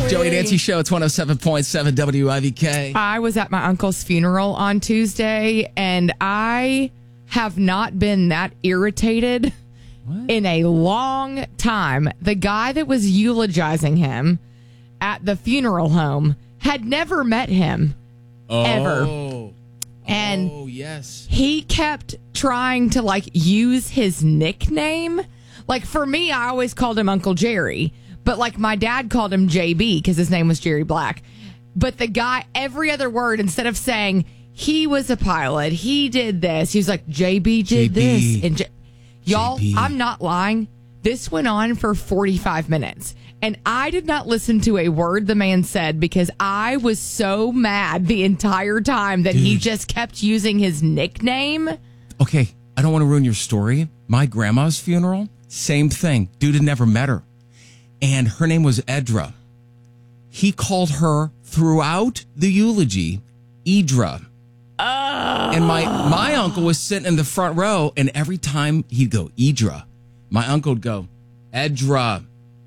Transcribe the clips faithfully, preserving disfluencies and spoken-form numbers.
Joey Nancy Show, it's one oh seven point seven W I V K. I was at my uncle's funeral on Tuesday, and I have not been that irritated what? in a long time. The guy that was eulogizing him at the funeral home had never met him, oh. ever. And oh, yes. he kept trying to, like, use his nickname. Like, for me, I always called him Uncle Jerry. But, like, my dad called him J B because his name was Jerry Black. But the guy, every other word, instead of saying he was a pilot, he did this, he was like, J B did J B. this. And J- Y'all, J B. I'm not lying. This went on for forty-five minutes. And I did not listen to a word the man said because I was so mad the entire time that Dude. he just kept using his nickname. Okay, I don't want to ruin your story. My grandma's funeral, same thing. Dude had never met her. And her name was Edra. He called her throughout the eulogy, Edra. Oh. And my, my uncle was sitting in the front row, and every time he'd go, Edra, my uncle would go, Edra.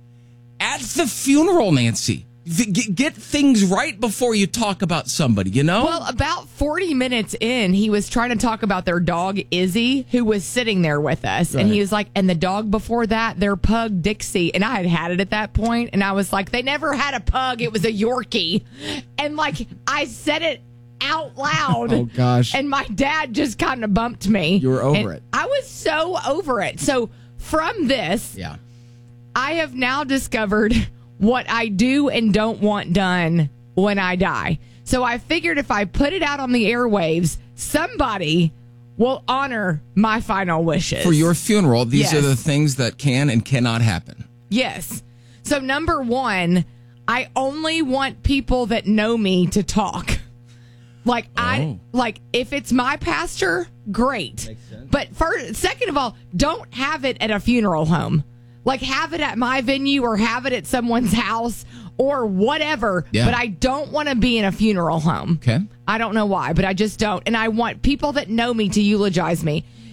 At the funeral, Nancy. Get, get things right before you talk about somebody, you know? Well, about forty minutes in, he was trying to talk about their dog, Izzy, who was sitting there with us. Right. And he was like, and the dog before that, their pug, Dixie. And I had had it at that point, and I was like, they never had a pug. It was a Yorkie. And, like, I said it out loud. Oh, gosh. And my dad just kind of bumped me. You were over and it. I was so over it. So from this, yeah. I have now discovered what I do and don't want done when I die. So I figured if I put it out on the airwaves, somebody will honor my final wishes. For your funeral, these yes. are the things that can and cannot happen. Yes. So number one, I only want people that know me to talk. Like, oh. I like if it's my pastor, great. But first, second of all, don't have it at a funeral home. Like, have it at my venue or have it at someone's house or whatever. Yeah. But I don't want to be in a funeral home. Okay. I don't know why, but I just don't. And I want people that know me to eulogize me.